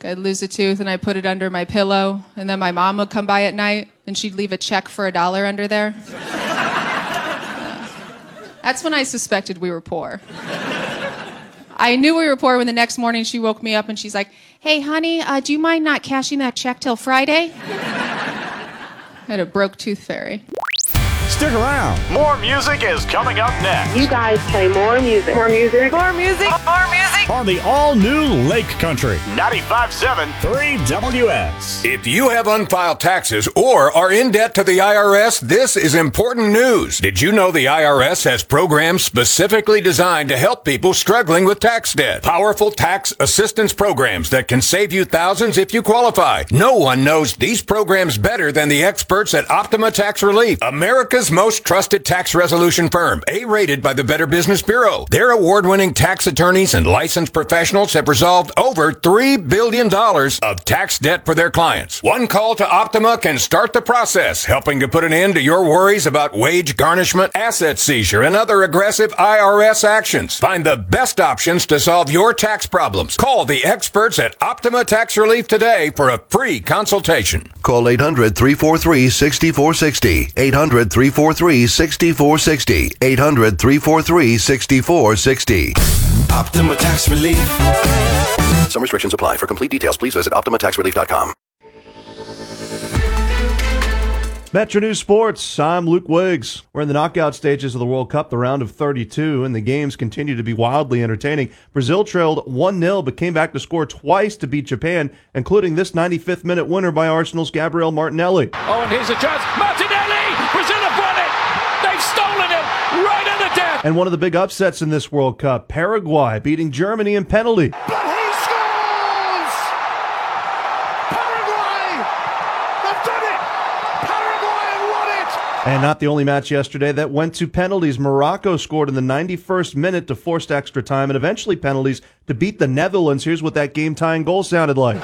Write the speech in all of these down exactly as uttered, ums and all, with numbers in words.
I'd lose a tooth and I'd put it under my pillow, and then my mom would come by at night and she'd leave a check for a dollar under there. uh, that's when I suspected we were poor. I knew we were poor when the next morning she woke me up and she's like, hey, honey, uh, do you mind not cashing that check till Friday? I had a broke tooth fairy. Stick around. More music is coming up next. You guys play more music. More music. More music. More music. On the all-new Lake Country. ninety-five point seven three W S. If you have unfiled taxes or are in debt to the I R S, this is important news. Did you know the I R S has programs specifically designed to help people struggling with tax debt? Powerful tax assistance programs that can save you thousands if you qualify. No one knows these programs better than the experts at Optima Tax Relief, America's most trusted tax resolution firm, A-rated by the Better Business Bureau. Their award-winning tax attorneys and licensed professionals have resolved over three billion dollars of tax debt for their clients. One call to Optima can start the process, helping to put an end to your worries about wage garnishment, asset seizure, and other aggressive I R S actions. Find the best options to solve your tax problems. Call the experts at Optima Tax Relief today for a free consultation. Call eight hundred, three four three, six four six zero. eight hundred, three four three, six four six zero. eight hundred, three four three, six four six zero. Optima Tax Relief. Some restrictions apply. For complete details, please visit optima tax relief dot com. Metro News Sports, I'm Luke Wiggs. We're in the knockout stages of the World Cup, the round of thirty-two, and the games continue to be wildly entertaining. Brazil trailed one nil, but came back to score twice to beat Japan, including this ninety-fifth minute winner by Arsenal's Gabriel Martinelli. Oh, and here's a chance. Martinelli! Brazil have won it! They've stolen it right at the death! And one of the big upsets in this World Cup, Paraguay beating Germany in penalty. But he scores! Paraguay have done it! Paraguay have won it! And not the only match yesterday that went to penalties. Morocco scored in the ninety-first minute to force extra time and eventually penalties to beat the Netherlands. Here's what that game-tying goal sounded like.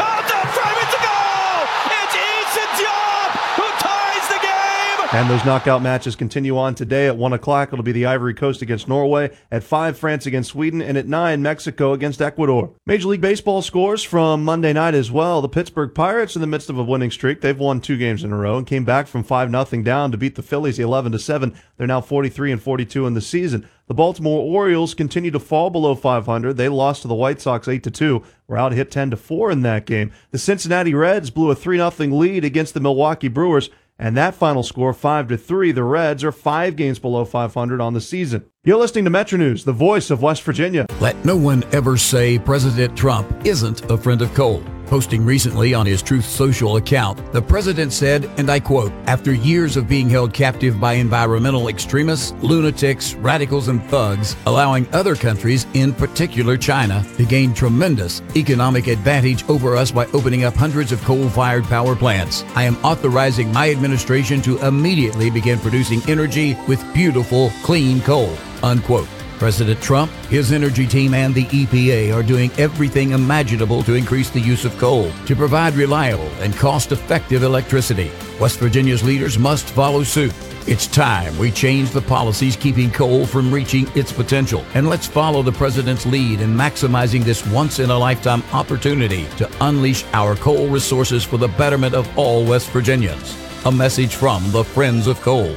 And those knockout matches continue on today. At one o'clock, it'll be the Ivory Coast against Norway. At five, France against Sweden. And at nine, Mexico against Ecuador. Major League Baseball scores from Monday night as well. The Pittsburgh Pirates in the midst of a winning streak. They've won two games in a row and came back from five nothing down to beat the Phillies eleven to seven. They're now forty-three and forty-two in the season. The Baltimore Orioles continue to fall below five hundred. They lost to the White Sox eight to two. Were out hit ten to four in that game. The Cincinnati Reds blew a three nothing lead against the Milwaukee Brewers. And that final score, five to three, the Reds are five games below five hundred on the season. You're listening to Metro News, the voice of West Virginia. Let no one ever say President Trump isn't a friend of coal. Posting recently on his Truth Social account, the president said, and I quote, after years of being held captive by environmental extremists, lunatics, radicals, and thugs, allowing other countries, in particular China, to gain tremendous economic advantage over us by opening up hundreds of coal-fired power plants, I am authorizing my administration to immediately begin producing energy with beautiful, clean coal, unquote. President Trump, his energy team, and the E P A are doing everything imaginable to increase the use of coal to provide reliable and cost-effective electricity. West Virginia's leaders must follow suit. It's time we change the policies keeping coal from reaching its potential. And let's follow the president's lead in maximizing this once-in-a-lifetime opportunity to unleash our coal resources for the betterment of all West Virginians. A message from the Friends of Coal.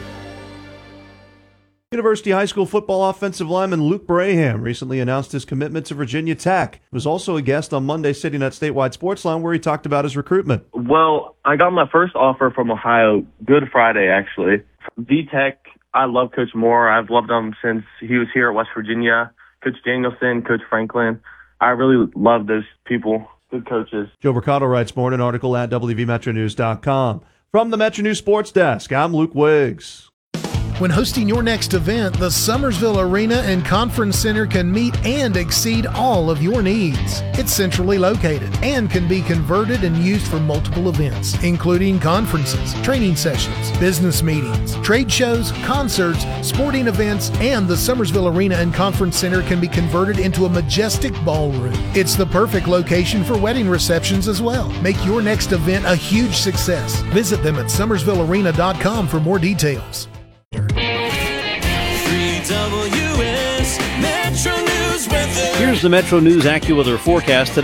University High School football offensive lineman Luke Braham recently announced his commitment to Virginia Tech. He was also a guest on Monday's City Net Statewide Sportsline where he talked about his recruitment. Well, I got my first offer from Ohio Good Friday, actually. V-Tech, I love Coach Moore. I've loved him since he was here at West Virginia. Coach Danielson, Coach Franklin. I really love those people, good coaches. Joe Mercado writes more in an article at W V metro news dot com. From the Metro News Sports Desk, I'm Luke Wiggs. When hosting your next event, the Summersville Arena and Conference Center can meet and exceed all of your needs. It's centrally located and can be converted and used for multiple events, including conferences, training sessions, business meetings, trade shows, concerts, sporting events, and the Summersville Arena and Conference Center can be converted into a majestic ballroom. It's the perfect location for wedding receptions as well. Make your next event a huge success. Visit them at summersville arena dot com for more details. Here's the Metro News AccuWeather forecast today.